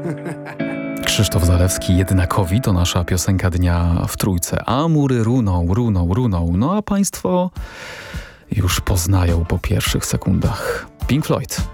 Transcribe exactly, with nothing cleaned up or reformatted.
Krzysztof Zalewski, Jednakowi, to nasza piosenka dnia w Trójce. A mury runą, runą, runą. No a państwo już poznają po pierwszych sekundach. Pink Floyd.